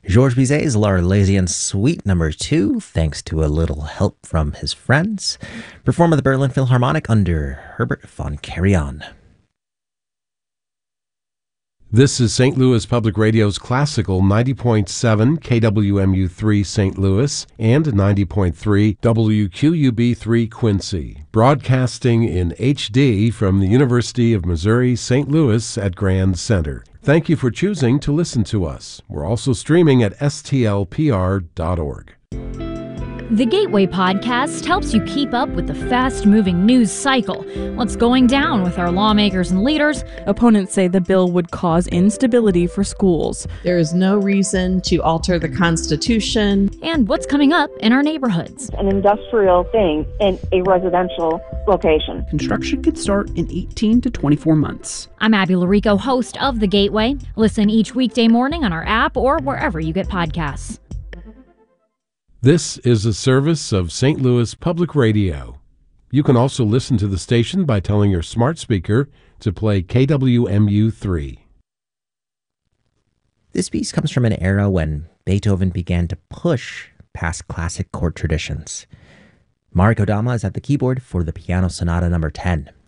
Georges Bizet's L'Arlésienne Suite No. 2, thanks to a little help from his friends, performed at the Berlin Philharmonic under Herbert von Karajan. This is St. Louis Public Radio's classical 90.7 KWMU3 St. Louis and 90.3 WQUB3 Quincy, broadcasting in HD from the University of Missouri St. Louis at Grand Center. Thank you for choosing to listen to us. We're also streaming at stlpr.org. The Gateway Podcast helps you keep up with the fast-moving news cycle. What's going down with our lawmakers and leaders? Opponents say the bill would cause instability for schools. There is no reason to alter the Constitution. And what's coming up in our neighborhoods. An industrial thing in a residential location. Construction could start in 18 to 24 months. I'm Abby Larico, host of The Gateway. Listen each weekday morning on our app or wherever you get podcasts. This is a service of St. Louis Public Radio. You can also listen to the station by telling your smart speaker to play KWMU3. This piece comes from an era when Beethoven began to push past classic chord traditions. Marek Odama is at the keyboard for the Piano Sonata No. 10.